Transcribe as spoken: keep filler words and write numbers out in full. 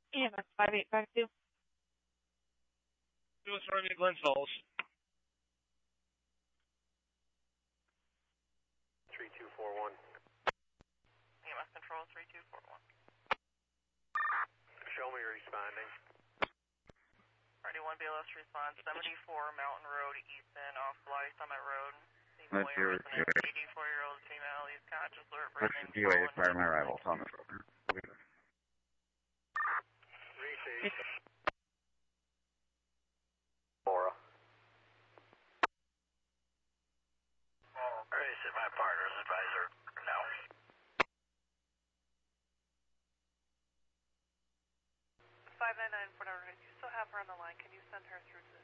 E M S five eight five two. What's wrong in Glens Falls? three two four one. E M S Control three two four one. Show me responding. Ready one B L S response, seventy-four Mountain Road, Easton, off Fly Summit Road. Female resident, eighty-four-year-old female, he's conscious, alert, breathing. D O A, fire my arrival, Thomas. Receive. Laura. Ready to sit my partner's advisor now. five nine nine, whatever. You still have her on the line. Can you send her through to the